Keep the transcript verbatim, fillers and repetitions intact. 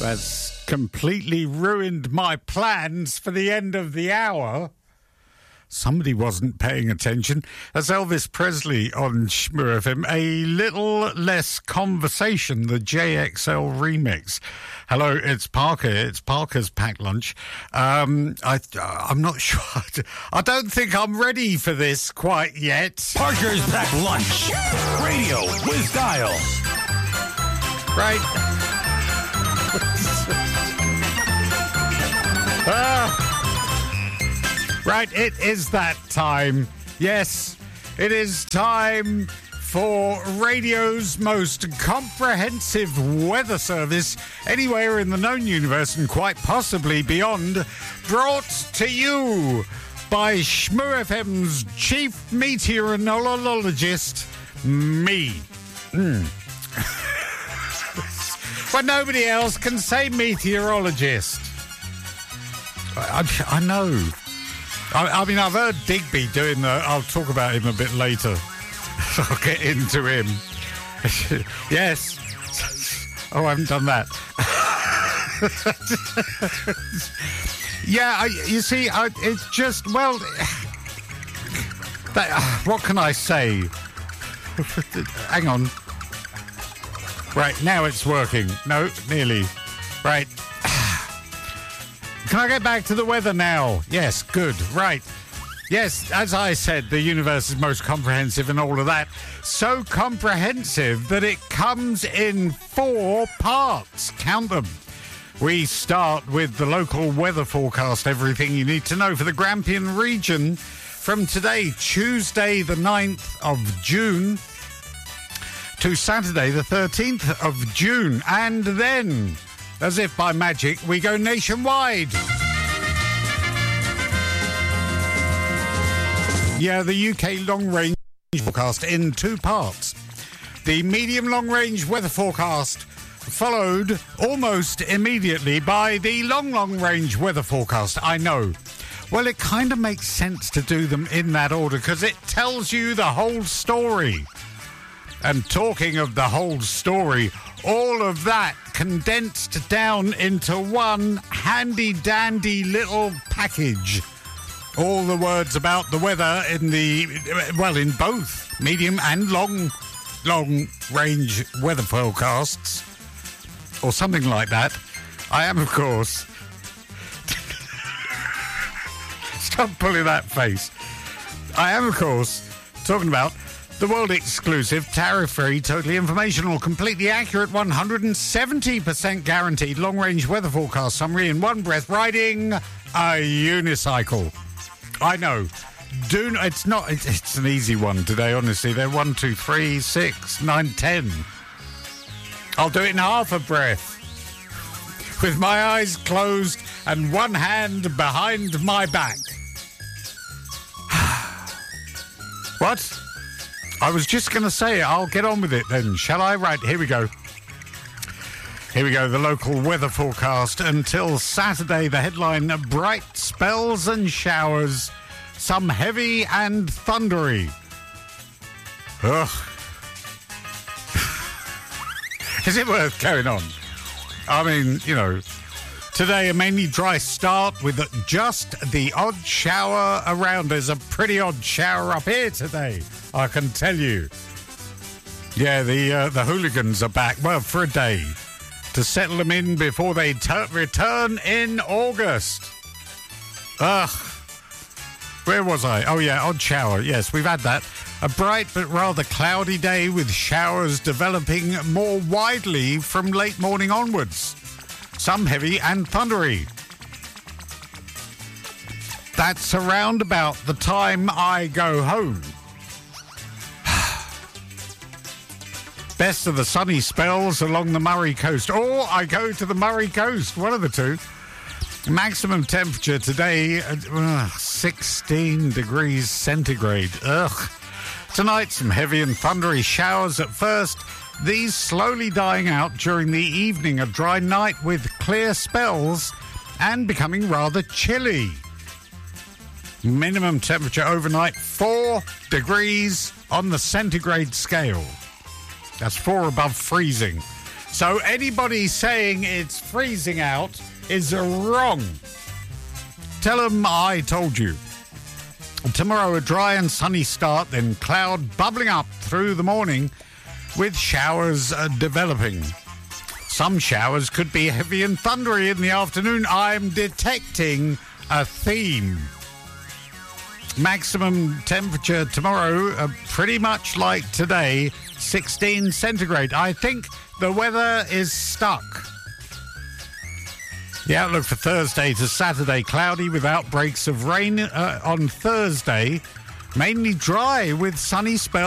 That's completely ruined my plans for the end of the hour. Somebody wasn't paying attention. That's Elvis Presley on Shmoo F M. A little less conversation, the J X L remix. Hello, it's Parker. It's Parker's Packed Lunch. Um, I, I'm not sure. I don't think I'm ready for this quite yet. Parker's Packed Lunch. Radio with style. Right. ah. Right, it is that time. Yes, it is time for radio's most comprehensive weather service anywhere in the known universe and quite possibly beyond, brought to you by Shmoo F M's chief meteorologist, me. Mm. But nobody else can say meteorologist. I, I, I know. I, I mean, I've heard Digby doing the... I'll talk about him a bit later. I'll get into him. Yes. Oh, I haven't done that. yeah, I, you see, I, it's just, well... That, uh, what can I say? Hang on. Right, now it's working. No, nearly. Right. Can I get back to the weather now? Yes, good. Right. Yes, as I said, the universe is most comprehensive and all of that. So comprehensive that it comes in four parts. Count them. We start with the local weather forecast, everything you need to know for the Grampian region from today, Tuesday the ninth of June, to Saturday the thirteenth of June. And then, as if by magic, we go nationwide. Yeah, the U K long-range forecast in two parts. The medium long-range weather forecast followed almost immediately by the long, long-range weather forecast. I know. Well, it kind of makes sense to do them in that order because it tells you the whole story. And talking of the whole story, all of that condensed down into one handy-dandy little package. All the words about the weather in the, well, in both medium and long, long-range weather forecasts, or something like that. I am, of course... Stop pulling that face. I am, of course, talking about the world-exclusive, tariff-free, totally informational, completely accurate, one hundred seventy percent guaranteed long-range weather forecast summary in one breath, riding a unicycle. I know. Do n- it's not. It's, it's an easy one today. Honestly, they're one, two, three, six, nine, ten. I'll do it in half a breath, with my eyes closed and one hand behind my back. What? I was just going to say, I'll get on with it then, shall I? Right, here we go. Here we go, the local weather forecast until Saturday. The headline, bright spells and showers, some heavy and thundery. Ugh. Is it worth carrying on? I mean, you know, today a mainly dry start with just the odd shower around. There's a pretty odd shower up here today, I can tell you. Yeah, the uh, the hooligans are back, well, for a day, to settle them in before they t- return in August. Ugh. Where was I? Oh, yeah, odd shower. Yes, we've had that. A bright but rather cloudy day with showers developing more widely from late morning onwards. Some heavy and thundery. That's around about the time I go home. Best of the sunny spells along the Murray Coast. Or I go to the Murray Coast, one of the two. Maximum temperature today, uh, sixteen degrees centigrade. Ugh. Tonight, some heavy and thundery showers at first. These slowly dying out during the evening. A dry night with clear spells and becoming rather chilly. Minimum temperature overnight, four degrees on the centigrade scale. That's four above freezing. So anybody saying it's freezing out is wrong. Tell them I told you. Tomorrow, a dry and sunny start, then cloud bubbling up through the morning with showers uh, developing. Some showers could be heavy and thundery in the afternoon. I'm detecting a theme. Maximum temperature tomorrow, uh, pretty much like today, sixteen centigrade. I think the weather is stuck. The outlook for Thursday to Saturday, cloudy with outbreaks of rain uh, on Thursday, mainly dry with sunny spells.